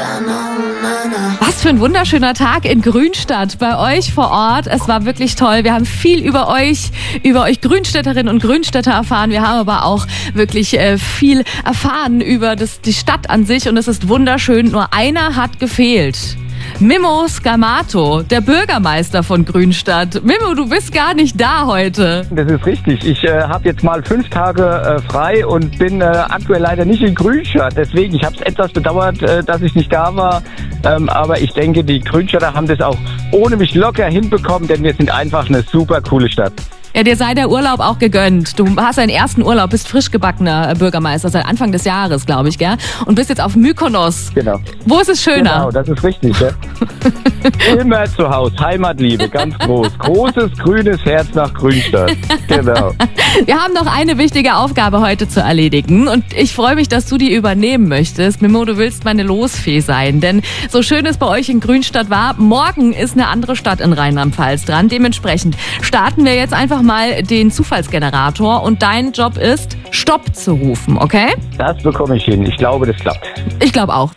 Was für ein wunderschöner Tag in Grünstadt bei euch vor Ort. Es war wirklich toll. Wir haben viel über euch Grünstädterinnen und Grünstädter erfahren. Wir haben aber auch wirklich viel erfahren über die Stadt an sich und es ist wunderschön. Nur einer hat gefehlt. Mimmo Scamato, der Bürgermeister von Grünstadt. Mimmo, du bist gar nicht da heute. Das ist richtig. Ich habe jetzt mal 5 Tage frei und bin aktuell leider nicht in Grünstadt. Deswegen, ich habe es etwas bedauert, dass ich nicht da war. Aber ich denke, die Grünstädter haben das auch ohne mich locker hinbekommen, denn wir sind einfach eine super coole Stadt. Ja, dir sei der Urlaub auch gegönnt. Du hast deinen ersten Urlaub, bist frisch gebackener Bürgermeister seit Anfang des Jahres, glaube ich, gell? Und bist jetzt auf Mykonos. Genau. Wo ist es schöner? Genau, das ist richtig, ja. Immer zu Hause, Heimatliebe, ganz groß. Großes, grünes Herz nach Grünstadt. Genau. Wir haben noch eine wichtige Aufgabe heute zu erledigen und ich freue mich, dass du die übernehmen möchtest. Mimmo, du willst meine Losfee sein, denn so schön es bei euch in Grünstadt war, morgen ist eine andere Stadt in Rheinland-Pfalz dran. Dementsprechend starten wir jetzt einfach mal den Zufallsgenerator und dein Job ist, Stopp zu rufen, okay? Das bekomme ich hin. Ich glaube, das klappt. Ich glaube auch.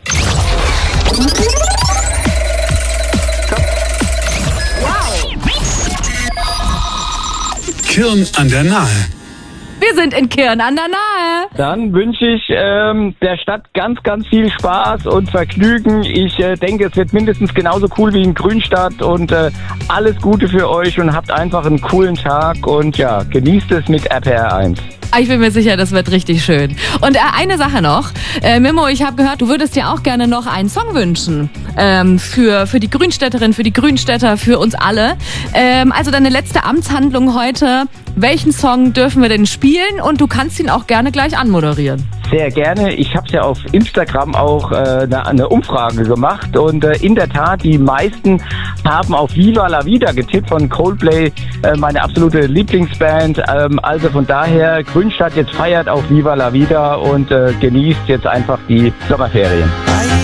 Kirn an der Nahe. Wir sind in Kirn an der Nahe. Dann wünsche ich der Stadt ganz, ganz viel Spaß und Vergnügen. Ich denke, es wird mindestens genauso cool wie in Grünstadt und alles Gute für euch und habt einfach einen coolen Tag und ja, genießt es mit RPR 1. Ich bin mir sicher, das wird richtig schön. Und eine Sache noch. Mimmo, ich habe gehört, du würdest dir auch gerne noch einen Song wünschen. Für die Grünstädterin, für die Grünstädter, für uns alle. Also deine letzte Amtshandlung heute. Welchen Song dürfen wir denn spielen? Und du kannst ihn auch gerne gleich anmoderieren. Sehr gerne. Ich habe ja auf Instagram auch eine Umfrage gemacht und in der Tat, die meisten haben auf Viva La Vida getippt von Coldplay, meine absolute Lieblingsband. Also von daher, Grünstadt jetzt feiert auf Viva La Vida und genießt jetzt einfach die Sommerferien.